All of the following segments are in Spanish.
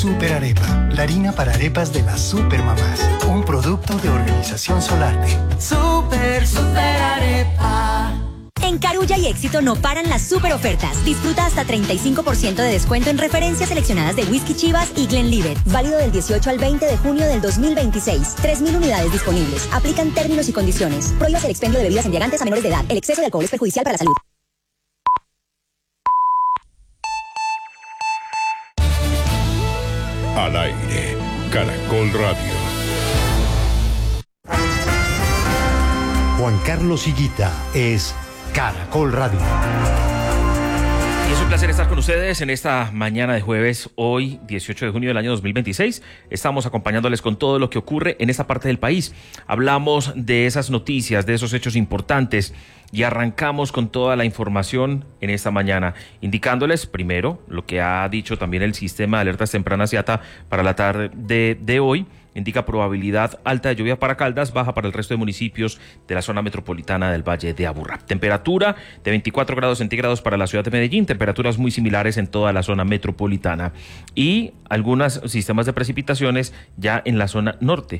Super Arepa, la harina para arepas de las supermamás. Un producto de Organización Solarte. Super Arepa. En Carulla y Éxito no paran las super ofertas. Disfruta hasta 35% de descuento en referencias seleccionadas de Whisky Chivas y Glenlivet. Válido del 18 al 20 de junio del 2026. 3.000 unidades disponibles. Aplican términos y condiciones. Prohíbas el expendio de bebidas embriagantes a menores de edad. El exceso de alcohol es perjudicial para la salud. Al aire, Caracol Radio. Juan Carlos Higuita es Caracol Radio. Y es un placer estar con ustedes en esta mañana de jueves, hoy 18 de junio del año 2026. Estamos acompañándoles con todo lo que ocurre en esta parte del país. Hablamos de esas noticias, de esos hechos importantes y arrancamos con toda la información en esta mañana, indicándoles primero lo que ha dicho también el sistema de alertas tempranas IATA para la tarde de hoy. Indica probabilidad alta de lluvia para Caldas, baja para el resto de municipios de la zona metropolitana del Valle de Aburrá. Temperatura de 24 grados centígrados para la ciudad de Medellín, temperaturas muy similares en toda la zona metropolitana y algunos sistemas de precipitaciones ya en la zona norte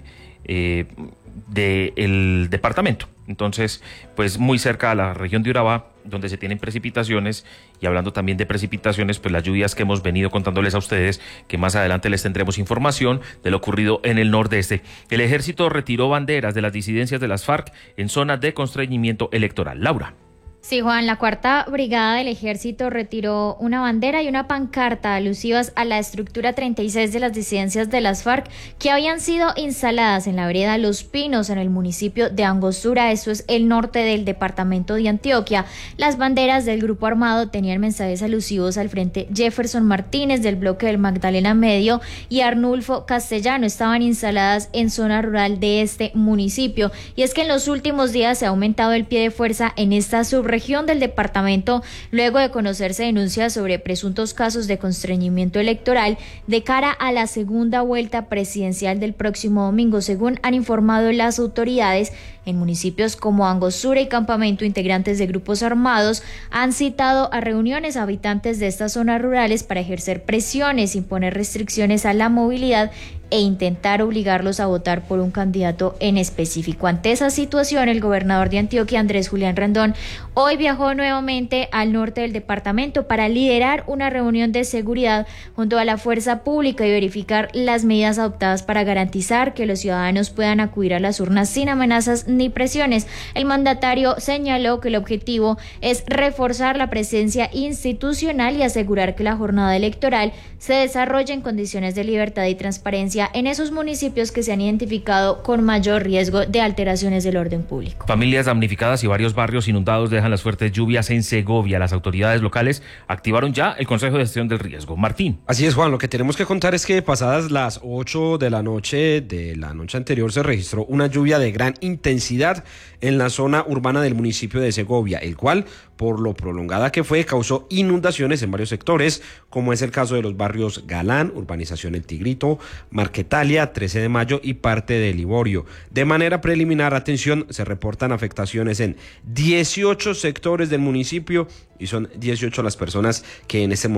del departamento. Entonces, pues muy cerca a la región de Urabá, donde se tienen precipitaciones, y hablando también de precipitaciones, pues las lluvias que hemos venido contándoles a ustedes, que más adelante les tendremos información de lo ocurrido en el nordeste. El ejército retiró banderas de las disidencias de las FARC en zona de constreñimiento electoral. Laura. Sí, Juan, la Cuarta Brigada del Ejército retiró una bandera y una pancarta alusivas a la estructura 36 de las disidencias de las FARC que habían sido instaladas en la vereda Los Pinos, en el municipio de Angostura, eso es el norte del departamento de Antioquia. Las banderas del grupo armado tenían mensajes alusivos al frente Jefferson Martínez del bloque del Magdalena Medio y Arnulfo Castellano. Estaban instaladas en zona rural de este municipio. Y es que en los últimos días se ha aumentado el pie de fuerza en esta subregión del departamento luego de conocerse denuncias sobre presuntos casos de constreñimiento electoral de cara a la segunda vuelta presidencial del próximo domingo. Según han informado las autoridades, en municipios como Angostura y Campamento, integrantes de grupos armados han citado a reuniones a habitantes de estas zonas rurales para ejercer presiones, imponer restricciones a la movilidad e intentar obligarlos a votar por un candidato en específico. Ante esa situación, el gobernador de Antioquia, Andrés Julián Rendón, hoy viajó nuevamente al norte del departamento para liderar una reunión de seguridad junto a la fuerza pública y verificar las medidas adoptadas para garantizar que los ciudadanos puedan acudir a las urnas sin amenazas ni presiones. El mandatario señaló que el objetivo es reforzar la presencia institucional y asegurar que la jornada electoral se desarrolle en condiciones de libertad y transparencia en esos municipios que se han identificado con mayor riesgo de alteraciones del orden público. Familias damnificadas y varios barrios inundados dejan las fuertes lluvias en Segovia. Las autoridades locales activaron ya el Consejo de Gestión del Riesgo. Martín. Así es, Juan, lo que tenemos que contar es que pasadas las 8 de la noche anterior se registró una lluvia de gran intensidad en la zona urbana del municipio de Segovia, el cual, por lo prolongada que fue, causó inundaciones en varios sectores, como es el caso de los barrios Galán, Urbanización El Tigrito, Marquetalia, 13 de Mayo y parte de Liborio. De manera preliminar, atención, se reportan afectaciones en 18 sectores del municipio y son 18 las personas que en este momento